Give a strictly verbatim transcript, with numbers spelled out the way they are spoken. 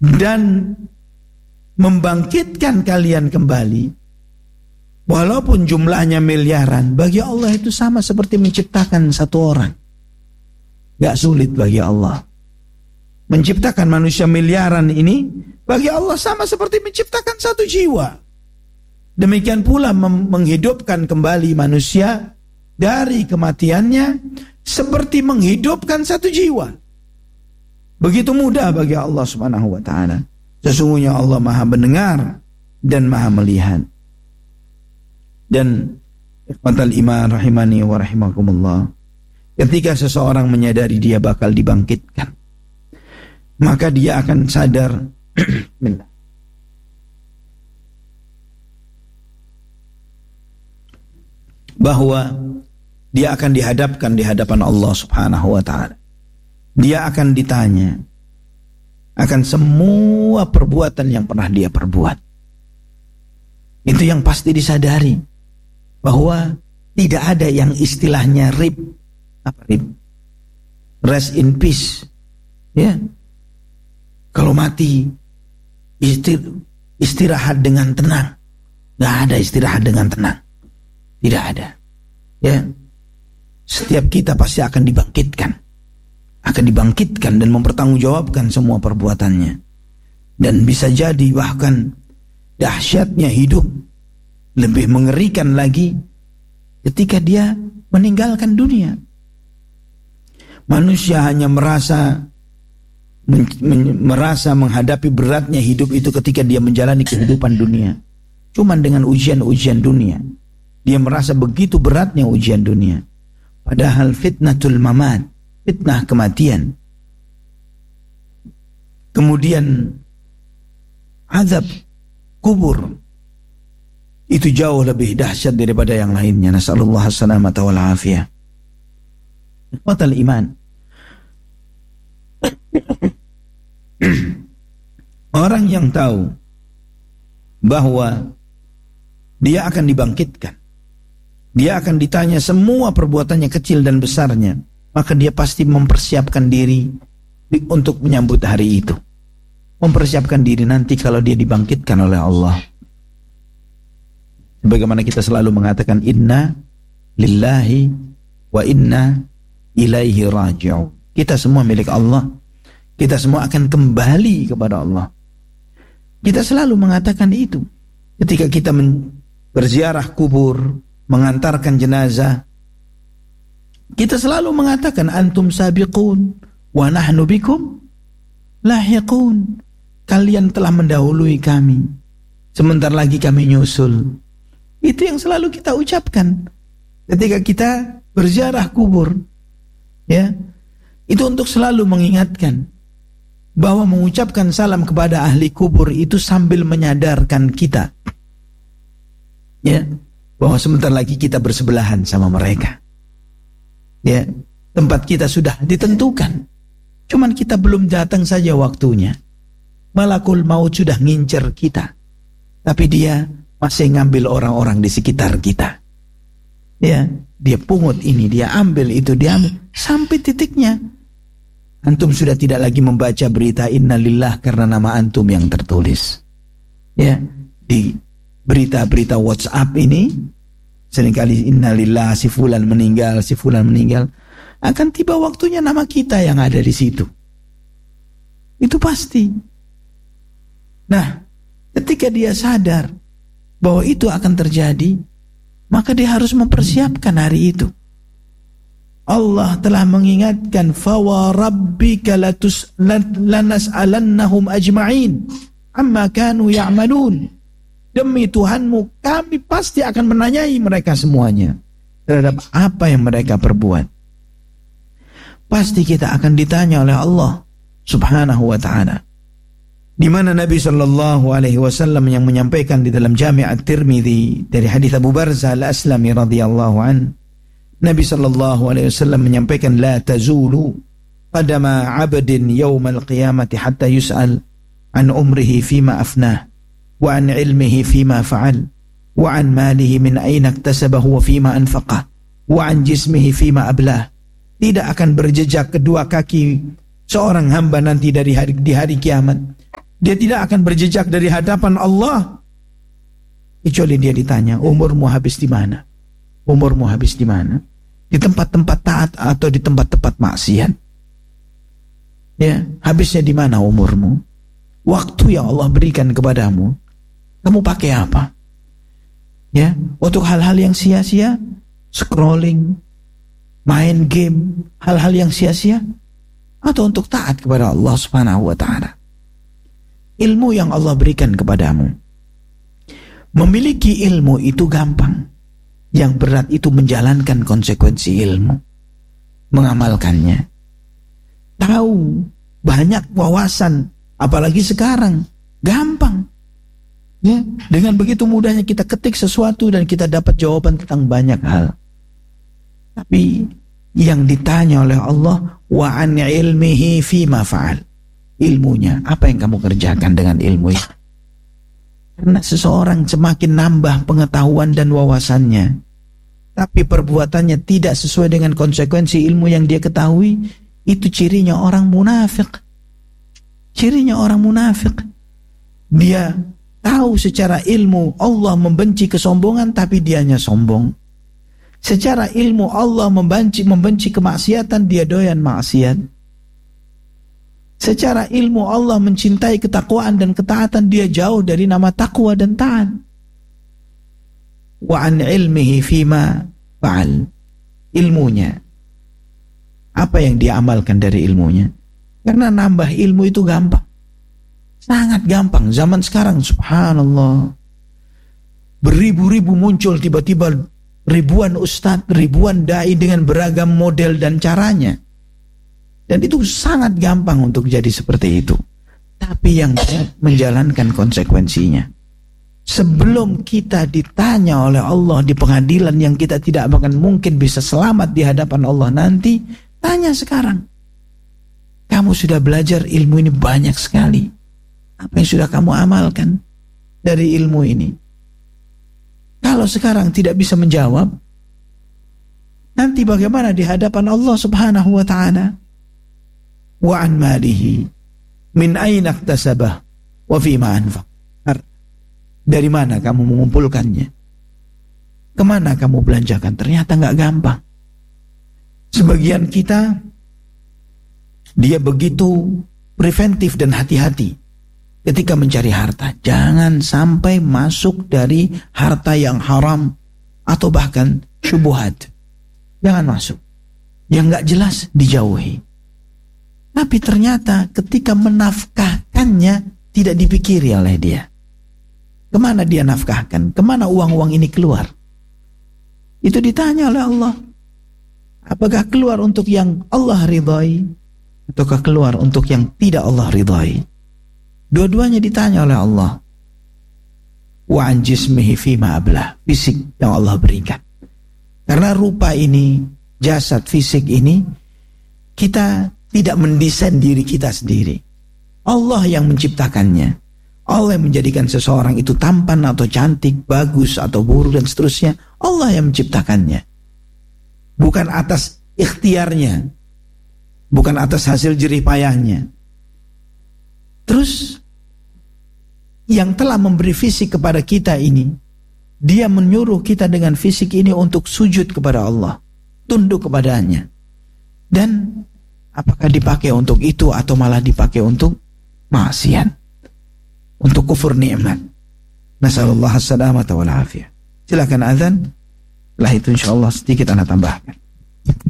dan membangkitkan kalian kembali, walaupun jumlahnya miliaran, bagi Allah itu sama seperti menciptakan satu orang. Gak sulit bagi Allah. Menciptakan manusia miliaran ini bagi Allah sama seperti menciptakan satu jiwa. Demikian pula menghidupkan kembali manusia dari kematiannya seperti menghidupkan satu jiwa. Begitu mudah bagi Allah Subhanahu wa taala. Sesungguhnya Allah Maha mendengar dan Maha melihat. Dan ikhwatal iman rahimani wa rahimakumullah, ketika seseorang menyadari dia bakal dibangkitkan, maka dia akan sadar bahwa dia akan dihadapkan di hadapan Allah Subhanahu wa taala. Dia akan ditanya akan semua perbuatan yang pernah dia perbuat. Itu yang pasti disadari, bahwa tidak ada yang istilahnya rib, apa rib? Rest in peace. Ya. Kalau mati istir, istirahat dengan tenang. Gak ada istirahat dengan tenang. Tidak ada. Ya. Setiap kita pasti akan dibangkitkan. Akan dibangkitkan dan mempertanggungjawabkan semua perbuatannya. Dan bisa jadi bahkan dahsyatnya hidup lebih mengerikan lagi ketika dia meninggalkan dunia. Manusia hanya merasa men, men, merasa menghadapi beratnya hidup itu ketika dia menjalani kehidupan dunia. Cuman dengan ujian-ujian dunia. Dia merasa begitu beratnya ujian dunia. Padahal fitnatul mamat, fitnah kematian, kemudian azab kubur, itu jauh lebih dahsyat daripada yang lainnya. Nasallallahu as-salamata wal afiyah. Ikhwatal iman, orang yang tahu bahwa dia akan dibangkitkan, dia akan ditanya semua perbuatannya kecil dan besarnya, maka dia pasti mempersiapkan diri untuk menyambut hari itu. Mempersiapkan diri nanti kalau dia dibangkitkan oleh Allah. Sebagaimana kita selalu mengatakan, inna lillahi wa inna ilaihi raji'un. Kita semua milik Allah. Kita semua akan kembali kepada Allah. Kita selalu mengatakan itu. Ketika kita berziarah kubur, mengantarkan jenazah, kita selalu mengatakan, antum sabiqun wa nahnu bikum lahiqun. Kalian telah mendahului kami, sebentar lagi kami nyusul. Itu yang selalu kita ucapkan ketika kita berziarah kubur. Ya, itu untuk selalu mengingatkan bahwa mengucapkan salam kepada ahli kubur itu sambil menyadarkan kita, ya, bahwa sebentar lagi kita bersebelahan sama mereka. Ya, tempat kita sudah ditentukan. Cuman kita belum datang saja waktunya. Malakul maut sudah ngincer kita, tapi dia masih ngambil orang-orang di sekitar kita. Ya, dia pungut ini, dia ambil itu, dia ambil sampai titiknya antum sudah tidak lagi membaca berita innalillah karena nama antum yang tertulis. Ya, di berita-berita WhatsApp ini seringkali innalillah, si fulan meninggal, si fulan meninggal. Akan tiba waktunya nama kita yang ada di situ. Itu pasti. Nah, ketika dia sadar bahwa itu akan terjadi, maka dia harus mempersiapkan hari itu. Allah telah mengingatkan, fa rabbika latus lanas'alannahum ajma'in amma kanu ya'malun. Demi Tuhanmu, kami pasti akan menanyai mereka semuanya terhadap apa yang mereka perbuat. Pasti kita akan ditanya oleh Allah Subhanahu wa ta'ala. Di mana Nabi sallallahu alaihi wasallam yang menyampaikan di dalam Jami' At-Tirmidzi dari hadis Abu Barzah Al-Aslami radhiyallahu an, Nabi sallallahu alaihi wasallam menyampaikan, la tazulu qadama 'abdin yaumal qiyamati hatta yus'al an umrihi fima afnah wa an ilmihi fima fa'al wa an malihi min aina iktasabahu wa fima anfaqah wa an jismihi fima ablah. Tidak akan berjejak kedua kaki seorang hamba nanti dari hari, di hari kiamat Dia tidak akan berjejak dari hadapan Allah kecuali dia ditanya, umurmu habis di mana? Umurmu habis di mana? Di tempat-tempat taat atau di tempat-tempat maksiat? Ya, habisnya di mana umurmu? Waktu yang Allah berikan kepadamu, kamu pakai apa? Ya, untuk hal-hal yang sia-sia, scrolling, main game, hal-hal yang sia-sia, atau untuk taat kepada Allah Subhanahu wa taala. Ilmu yang Allah berikan kepadamu, memiliki ilmu itu gampang. Yang berat itu menjalankan konsekuensi ilmu, mengamalkannya. Tahu banyak wawasan, apalagi sekarang gampang. Ya, dengan begitu mudahnya kita ketik sesuatu dan kita dapat jawaban tentang banyak hal. Tapi yang ditanya oleh Allah, wa an ilmihi fima fa'al. Ilmunya, apa yang kamu kerjakan dengan ilmu itu? Karena seseorang semakin nambah pengetahuan dan wawasannya, tapi perbuatannya tidak sesuai dengan konsekuensi ilmu yang dia ketahui, itu cirinya orang munafik. Cirinya orang munafik. Dia tahu secara ilmu Allah membenci kesombongan, tapi dianya sombong. Secara ilmu Allah membenci membenci kemaksiatan, dia doyan maksiat. Secara ilmu Allah mencintai ketakwaan dan ketaatan, dia jauh dari nama takwa dan taat. Wa an ilmihi fima fa'al. Ilmunya, apa yang dia amalkan dari ilmunya? Karena nambah ilmu itu gampang, sangat gampang. Zaman sekarang subhanallah, beribu-ribu muncul tiba-tiba, ribuan ustadz, ribuan dai dengan beragam model dan caranya. Dan itu sangat gampang untuk jadi seperti itu. Tapi yang menjalankan konsekuensinya. Sebelum kita ditanya oleh Allah di pengadilan yang kita tidak akan mungkin bisa selamat di hadapan Allah nanti, tanya sekarang. Kamu sudah belajar ilmu ini banyak sekali. Apa yang sudah kamu amalkan dari ilmu ini? Kalau sekarang tidak bisa menjawab, nanti bagaimana di hadapan Allah Subhanahu wa ta'ala? Wa an malihi min aina iktasabah wa fima anfaq. Dari mana kamu mengumpulkannya? Kemana kamu belanjakan? Ternyata nggak gampang. Sebagian kita, dia begitu preventif dan hati-hati ketika mencari harta. Jangan sampai masuk dari harta yang haram atau bahkan syubhat. Jangan masuk. Yang nggak jelas dijauhi. Tapi ternyata ketika menafkahkannya tidak dipikiri oleh dia. Kemana dia nafkahkan? Kemana uang-uang ini keluar? Itu ditanya oleh Allah. Apakah keluar untuk yang Allah ridhai? Ataukah keluar untuk yang tidak Allah ridhai? Dua-duanya ditanya oleh Allah. Wa an jismihi fima ablah. Fisik yang Allah berikan. Karena rupa ini, jasad fisik ini, kita tidak mendesain diri kita sendiri. Allah yang menciptakannya. Allah yang menjadikan seseorang itu tampan atau cantik, bagus atau buruk dan seterusnya. Allah yang menciptakannya. Bukan atas ikhtiarnya. Bukan atas hasil jerih payahnya. Terus yang telah memberi fisik kepada kita ini, dia menyuruh kita dengan fisik ini untuk sujud kepada Allah, tunduk kepadanya. Dan apakah dipakai untuk itu atau malah dipakai untuk maksiat, untuk kufur nikmat? Nasallallahu as-salamata wal afiyah. Silakan azan. Setelah itu insyaallah sedikit ana tambahkan.